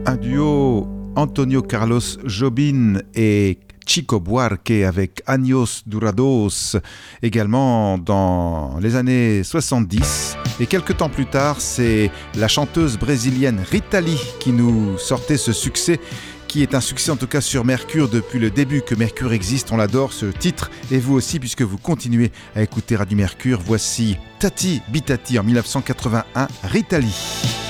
Un duo Antonio Carlos Jobim et Chico Buarque avec Años Dorados, également dans les années 70. Et quelques temps plus tard, c'est la chanteuse brésilienne Rita Lee qui nous sortait ce succès, qui est un succès en tout cas sur Mercure depuis le début que Mercure existe. On l'adore ce titre, et vous aussi puisque vous continuez à écouter Radio Mercure. Voici Tati Bitati en 1981, Rita Lee.